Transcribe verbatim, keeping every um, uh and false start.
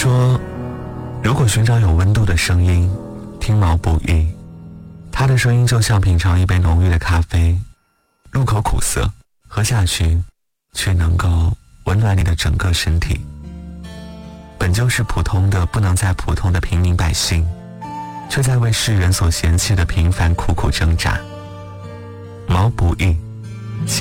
说，如果寻找有温度的声音，听毛不易，他的声音就像品尝一杯浓郁的咖啡，入口苦涩，喝下去却能够温暖你的整个身体。本就是普通的不能再普通的平民百姓，却在为世人所嫌弃的平凡苦苦挣扎。毛不易